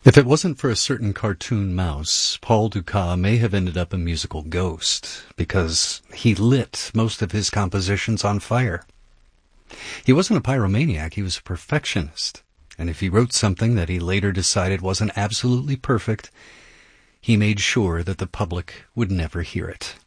If it wasn't for a certain cartoon mouse, Paul Dukas may have ended up a musical ghost, because he lit most of his compositions on fire. He wasn't a pyromaniac, he was a perfectionist, and if he wrote something that he later decided wasn't absolutely perfect, he made sure that the public would never hear it.